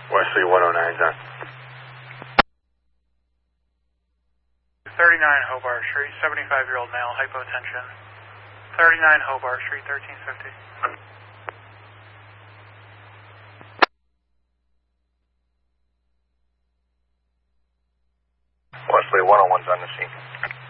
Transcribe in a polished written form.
Wesley 109's on. 39 Hobart Street, 75-year-old male, hypotension. 39 Hobart Street, 1350. Wesley 101's on the scene.